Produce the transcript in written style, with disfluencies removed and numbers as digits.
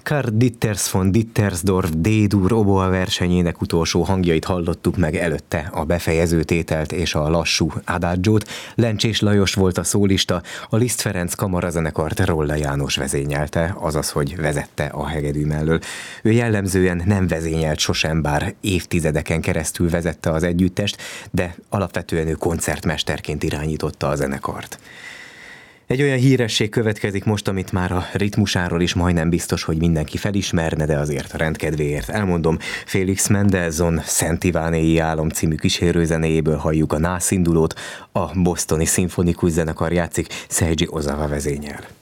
Karl Ditters von Dittersdorf D-dur oboa versenyének utolsó hangjait hallottuk meg, előtte a befejező tételt és a lassú adagiót. Lencsés Lajos volt a szólista, a Liszt Ferenc kamarazenekart Rolla János vezényelte, azaz, hogy vezette a hegedű mellől. Ő jellemzően nem vezényelt sosem, bár évtizedeken keresztül vezette az együttest, de alapvetően ő koncertmesterként irányította a zenekart. Egy olyan híresség következik most, amit már a ritmusáról is majdnem biztos, hogy mindenki felismerne, de azért a rendkedvéért elmondom. Félix Mendelssohn Szent Ivánéi álom című kísérőzenéjéből halljuk a nászindulót, a bostoni szimfonikus zenekar játszik, Seiji Ozawa vezényel.